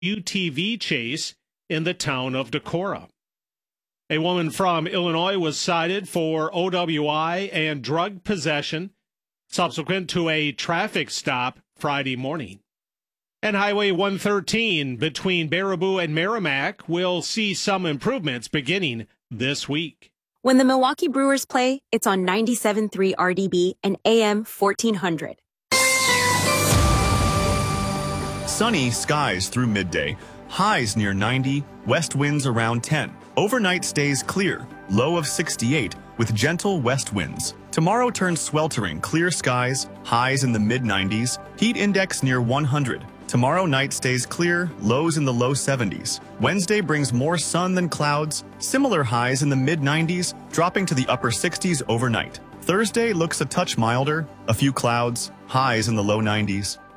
UTV chase in the town of Decorah. A woman from Illinois was cited for OWI and drug possession subsequent to a traffic stop Friday morning. And Highway 113 between Baraboo and Merrimack will see some improvements beginning this week. When the Milwaukee Brewers play, it's on 97.3 RDB and AM 1400. Sunny skies through midday. Highs near 90, west winds around 10. Overnight stays clear, low of 68, with gentle west winds. Tomorrow turns sweltering, clear skies, highs in the mid-90s, heat index near 100. Tomorrow night stays clear, lows in the low 70s. Wednesday brings more sun than clouds, similar highs in the mid-90s, dropping to the upper 60s overnight. Thursday looks a touch milder, a few clouds, highs in the low 90s.